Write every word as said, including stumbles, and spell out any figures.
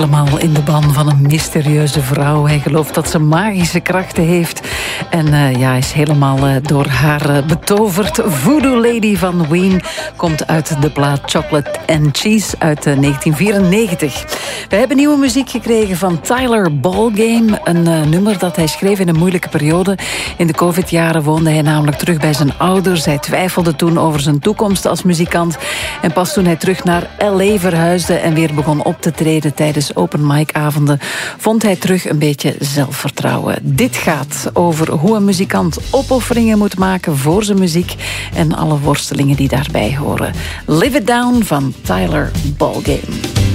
Allemaal in de ban van een mysterieuze vrouw. Hij gelooft dat ze magische krachten heeft. En uh, ja, is helemaal uh, door haar uh, betoverd. Voodoo Lady van Ween komt uit de plaat Chocolate and Cheese uit uh, negentien vierennegentig. We hebben nieuwe muziek gekregen van Tyler Ballgame. Een uh, nummer dat hij schreef in een moeilijke periode. In de covid-jaren woonde hij namelijk terug bij zijn ouders. Hij twijfelde toen over zijn toekomst als muzikant. En pas toen hij terug naar L A verhuisde en weer begon op te treden tijdens open mic avonden, vond hij terug een beetje zelfvertrouwen. Dit gaat over hoe een muzikant opofferingen moet maken voor zijn muziek en alle worstelingen die daarbij horen. Live It Down van Tyler Ballgame.